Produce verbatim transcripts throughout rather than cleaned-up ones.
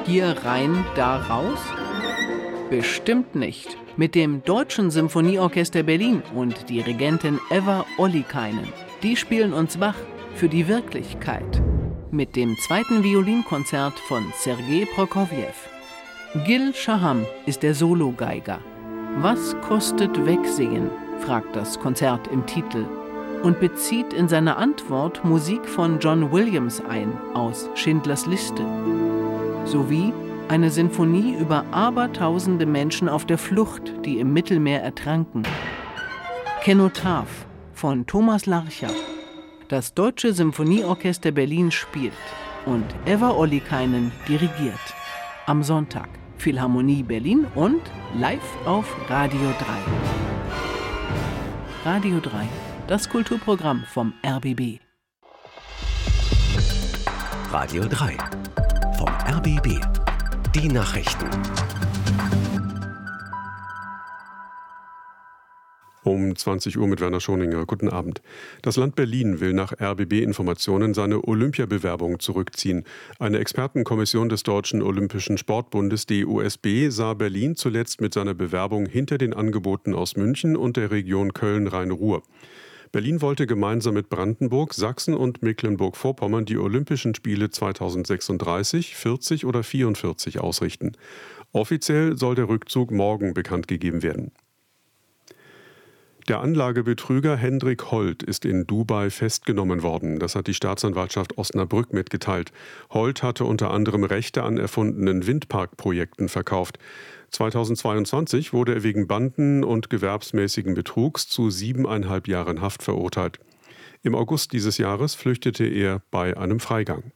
Hier rein, da raus? Bestimmt nicht. Mit dem Deutschen Symphonieorchester Berlin und Dirigentin Eva Ollikainen. Die spielen uns wach für die Wirklichkeit. Mit dem zweiten Violinkonzert von Sergei Prokofjew. Gil Shaham ist der Sologeiger. Was kostet Wegsehen? Fragt das Konzert im Titel und bezieht in seiner Antwort Musik von John Williams ein aus Schindlers Liste. Sowie eine Sinfonie über abertausende Menschen auf der Flucht, die im Mittelmeer ertranken. Kenotaph von Thomas Larcher. Das Deutsche Symphonieorchester Berlin spielt und Eva Ollikainen dirigiert. Am Sonntag Philharmonie Berlin und live auf Radio drei. Radio drei, das Kulturprogramm vom R B B. Radio drei vom R B B. Die Nachrichten. Um zwanzig Uhr mit Werner Schoninger. Guten Abend. Das Land Berlin will nach R B B-Informationen seine Olympiabewerbung zurückziehen. Eine Expertenkommission des Deutschen Olympischen Sportbundes D O S B sah Berlin zuletzt mit seiner Bewerbung hinter den Angeboten aus München und der Region Köln-Rhein-Ruhr. Berlin wollte gemeinsam mit Brandenburg, Sachsen und Mecklenburg-Vorpommern die Olympischen Spiele zweitausendsechsunddreißig, vierzig oder vierundvierzig ausrichten. Offiziell soll der Rückzug morgen bekannt gegeben werden. Der Anlagebetrüger Hendrik Holt ist in Dubai festgenommen worden. Das hat die Staatsanwaltschaft Osnabrück mitgeteilt. Holt hatte unter anderem Rechte an erfundenen Windparkprojekten verkauft. zweitausendzweiundzwanzig wurde er wegen Banden- und gewerbsmäßigen Betrugs zu siebeneinhalb Jahren Haft verurteilt. Im August dieses Jahres flüchtete er bei einem Freigang.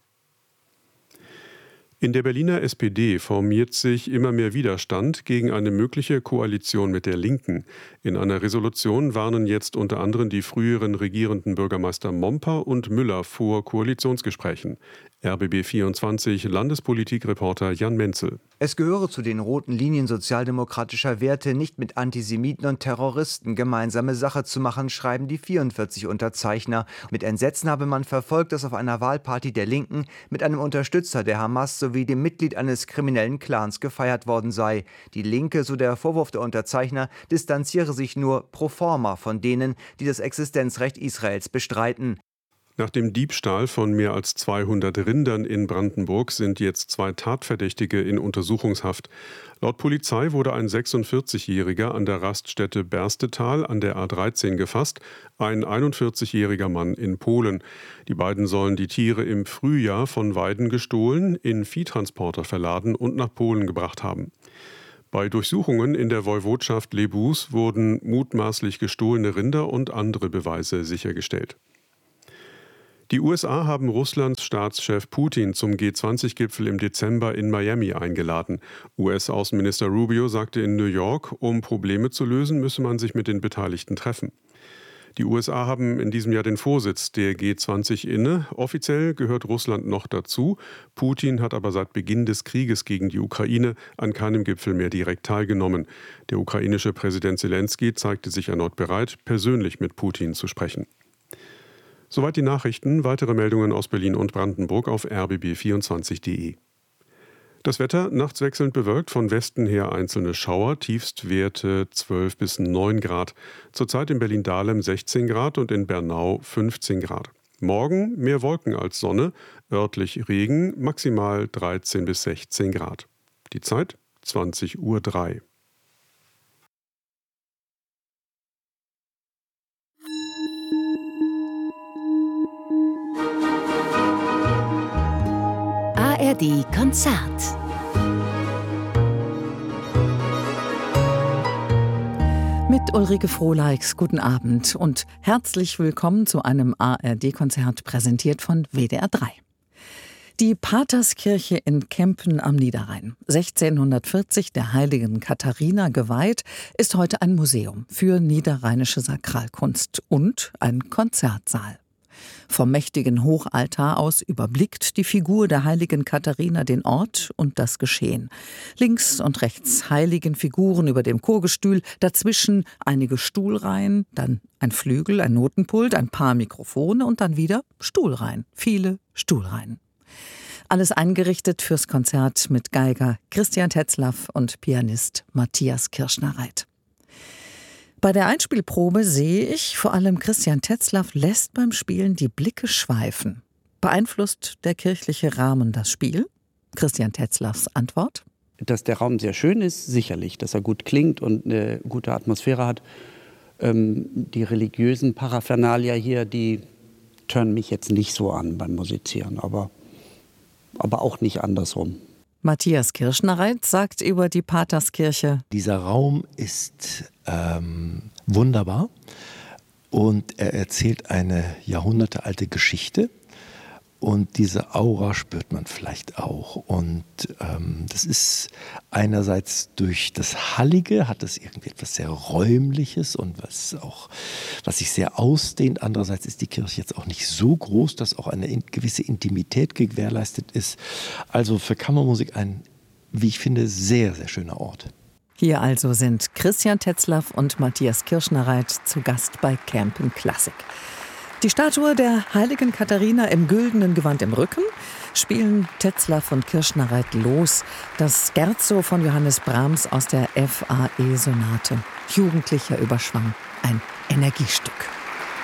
In der Berliner S P D formiert sich immer mehr Widerstand gegen eine mögliche Koalition mit der Linken. In einer Resolution warnen jetzt unter anderem die früheren regierenden Bürgermeister Momper und Müller vor Koalitionsgesprächen. R B B vierundzwanzig Landespolitikreporter Jan Menzel. Es gehöre zu den roten Linien sozialdemokratischer Werte, nicht mit Antisemiten und Terroristen gemeinsame Sache zu machen, schreiben die vierundvierzig Unterzeichner. Mit Entsetzen habe man verfolgt, dass auf einer Wahlparty der Linken mit einem Unterstützer der Hamas sowie dem Mitglied eines kriminellen Clans gefeiert worden sei. Die Linke, so der Vorwurf der Unterzeichner, distanziere sich nur pro forma von denen, die das Existenzrecht Israels bestreiten. Nach dem Diebstahl von mehr als zweihundert Rindern in Brandenburg sind jetzt zwei Tatverdächtige in Untersuchungshaft. Laut Polizei wurde ein sechsundvierzigjähriger an der Raststätte Berstetal an der A dreizehn gefasst, ein einundvierzigjähriger Mann in Polen. Die beiden sollen die Tiere im Frühjahr von Weiden gestohlen, in Viehtransporter verladen und nach Polen gebracht haben. Bei Durchsuchungen in der Woiwodschaft Lebus wurden mutmaßlich gestohlene Rinder und andere Beweise sichergestellt. Die U S A haben Russlands Staatschef Putin zum G zwanzig Gipfel im Dezember in Miami eingeladen. U S-Außenminister Rubio sagte in New York, um Probleme zu lösen, müsse man sich mit den Beteiligten treffen. Die U S A haben in diesem Jahr den Vorsitz der G zwanzig inne. Offiziell gehört Russland noch dazu. Putin hat aber seit Beginn des Krieges gegen die Ukraine an keinem Gipfel mehr direkt teilgenommen. Der ukrainische Präsident Selenskyj zeigte sich erneut bereit, persönlich mit Putin zu sprechen. Soweit die Nachrichten. Weitere Meldungen aus Berlin und Brandenburg auf r b b vierundzwanzig punkt d e. Das Wetter nachts wechselnd bewölkt, von Westen her einzelne Schauer, Tiefstwerte zwölf bis neun Grad. Zurzeit in Berlin-Dahlem sechzehn Grad und in Bernau fünfzehn Grad. Morgen mehr Wolken als Sonne, örtlich Regen, maximal dreizehn bis sechzehn Grad. Die Zeit zwanzig Uhr drei. A R D Konzert. Mit Ulrike Frohleix, guten Abend und herzlich willkommen zu einem A R D-Konzert, präsentiert von W D R drei. Die Paterskirche in Kempen am Niederrhein, sechzehnhundertvierzig der heiligen Katharina geweiht, ist heute ein Museum für niederrheinische Sakralkunst und ein Konzertsaal. Vom mächtigen Hochaltar aus überblickt die Figur der heiligen Katharina den Ort und das Geschehen. Links und rechts heiligen Figuren über dem Chorgestühl, dazwischen einige Stuhlreihen, dann ein Flügel, ein Notenpult, ein paar Mikrofone und dann wieder Stuhlreihen, viele Stuhlreihen. Alles eingerichtet fürs Konzert mit Geiger Christian Tetzlaff und Pianist Matthias Kirschner-Reit. Bei der Einspielprobe sehe ich, vor allem Christian Tetzlaff lässt beim Spielen die Blicke schweifen. Beeinflusst der kirchliche Rahmen das Spiel? Christian Tetzlaffs Antwort? Dass der Raum sehr schön ist, sicherlich. Dass er gut klingt und eine gute Atmosphäre hat. Ähm, die religiösen Paraphernalia hier, die turnen mich jetzt nicht so an beim Musizieren, aber, aber auch nicht andersrum. Matthias Kirschner-Reit sagt über die Paterskirche: Dieser Raum ist ähm, wunderbar und er erzählt eine jahrhundertealte Geschichte. Und diese Aura spürt man vielleicht auch. Und ähm, das ist einerseits durch das Hallige, hat es irgendwie etwas sehr Räumliches und was auch, was sich sehr ausdehnt. Andererseits ist die Kirche jetzt auch nicht so groß, dass auch eine in, gewisse Intimität gewährleistet ist. Also für Kammermusik ein, wie ich finde, sehr, sehr schöner Ort. Hier also sind Christian Tetzlaff und Matthias Kirschner-Reit zu Gast bei Campen Classic. Die Statue der heiligen Katharina im güldenen Gewand im Rücken spielen Tetzlaff und Kirschner-Reit los. Das Scherzo von Johannes Brahms aus der F A E-Sonate. Jugendlicher Überschwang, ein Energiestück.